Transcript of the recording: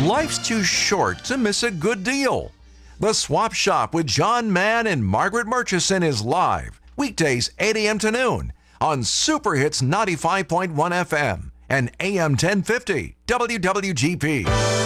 Life's too short to miss a good deal. The Swap Shop with John Mann and Margaret Murchison is live, weekdays 8 a.m. to noon on Super Hits 95.1 FM and AM 1050 WWGP.